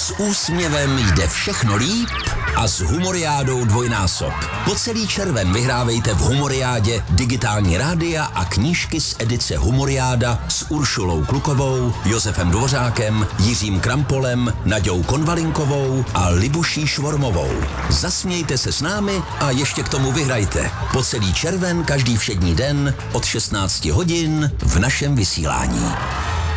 S úsměvem jde všechno líp a s Humoriádou dvojnásob. Po celý červen vyhrávejte v Humoriádě digitální rádia a knížky z edice Humoriáda s Uršulou Klukovou, Josefem Dvořákem, Jiřím Krampolem, Naďou Konvalinkovou a Libuší Švormovou. Zasmějte se s námi a ještě k tomu vyhrajte. Po celý červen každý všední den od 16 hodin v našem vysílání.